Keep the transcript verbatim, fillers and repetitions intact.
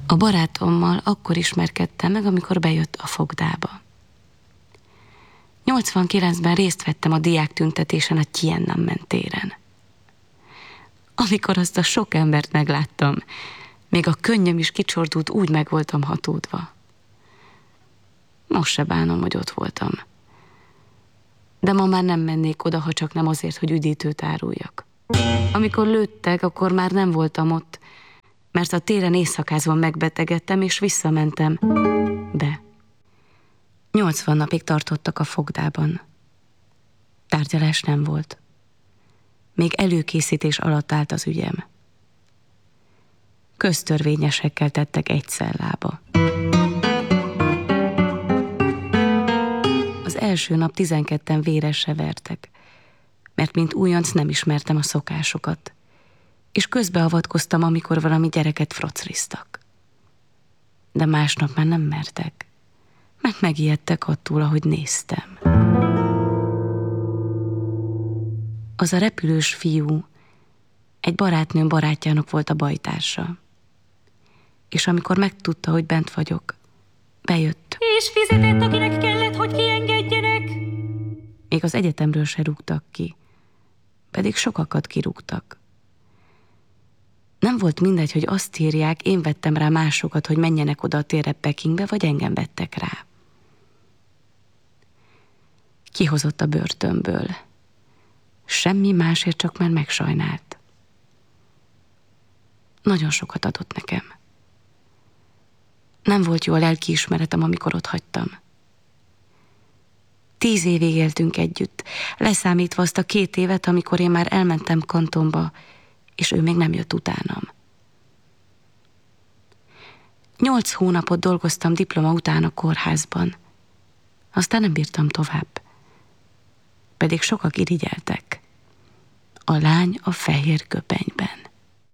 A barátommal akkor ismerkedtem meg, amikor bejött a fogdába. nyolcvankilencben részt vettem a diák tüntetésen a Tiananmen téren. Amikor azt a sok embert megláttam, még a könnyem is kicsordult, úgy meg voltam hatódva. Most se bánom, hogy ott voltam. De ma már nem mennék oda, ha csak nem azért, hogy üdítőt áruljak. Amikor lőttek, akkor már nem voltam ott, mert a téren éjszakázva megbetegedtem, és visszamentem be. Nyolcvan napig tartottak a fogdában. Tárgyalás nem volt. Még előkészítés alatt állt az ügyem. Köztörvényesekkel tettek egy cellába. Az első nap tizenketten véresre vertek, mert mint újonc nem ismertem a szokásokat, és közbeavatkoztam, amikor valami gyereket frocriztak. De másnap már nem mertek, mert megijedtek attól, ahogy néztem. Az a repülős fiú egy barátnőm barátjának volt a bajtársa, és amikor megtudta, hogy bent vagyok, bejött. És fizetett, akinek kellett, hogy kiengedjenek. Még az egyetemről se rúgtak ki, pedig sokakat kirúgtak. Nem volt mindegy, hogy azt írják, én vettem rá másokat, hogy menjenek oda a térre Pekingbe, vagy engem vettek rá. Kihozott a börtönből. Semmi másért, csak már megsajnált. Nagyon sokat adott nekem. Nem volt jó a lelkiismeretem, amikor ott hagytam. Tíz évig éltünk együtt, leszámítva azt a két évet, amikor én már elmentem Kantonba, és ő még nem jött utánam. Nyolc hónapot dolgoztam diploma után a kórházban. Aztán nem bírtam tovább. Pedig sokak irigyeltek. A lány a fehér köpenyben.